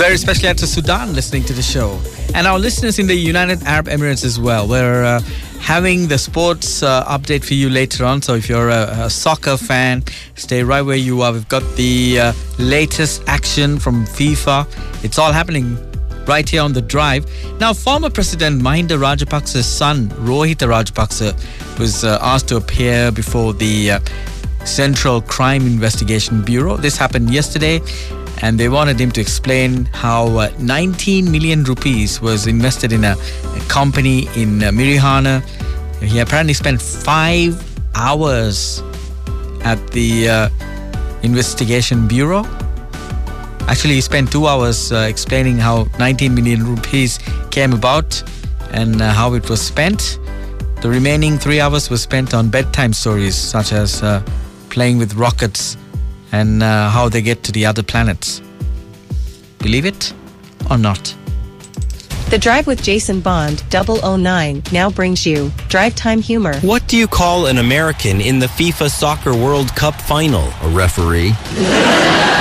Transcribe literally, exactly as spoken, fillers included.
very special out to Sudan listening to the show. And our listeners in the United Arab Emirates as well. We're uh, having the sports uh, update for you later on. So if you're a, a soccer fan, stay right where you are. We've got the uh, latest action from FIFA. It's all happening right here on The Drive. Now, former President Mahinda Rajapaksa's son, Rohita Rajapaksa, was uh, asked to appear before the uh, Central Crime Investigation Bureau. This happened yesterday, and they wanted him to explain how uh, nineteen million rupees was invested in a, a company in uh, Mirihana. He apparently spent five hours at the uh, Investigation Bureau. Actually, he spent two hours uh, explaining how nineteen million rupees came about and uh, how it was spent. The remaining three hours was spent on bedtime stories, such as uh, playing with rockets and uh, how they get to the other planets. Believe it or not? The Drive with Jason Bond, double oh nine, now brings you Drive Time Humor. What do you call an American in the FIFA Soccer World Cup final? A referee.